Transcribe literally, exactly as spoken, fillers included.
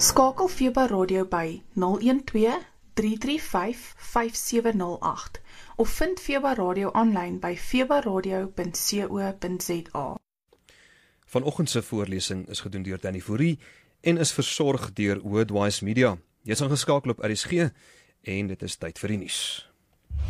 Skakel Feba Radio by nul een twee, drie drie vyf, vyf sewe nul agt of vind Feba Radio aanlyn by febaradio punt co punt za. Vanoggend se voorlesing is gedoen deur Danny Fourie en is versorg deur Worldwide Media. Jy is aangeskakel op R S G en dit is tyd vir die nuus.